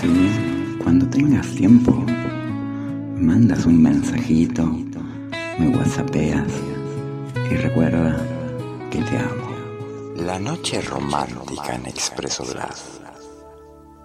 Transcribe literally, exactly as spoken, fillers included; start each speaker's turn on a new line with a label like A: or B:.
A: Sí, cuando tengas tiempo, me mandas un mensajito, me whatsappeas y recuerda que te amo.
B: La noche romántica en Expreso Glass.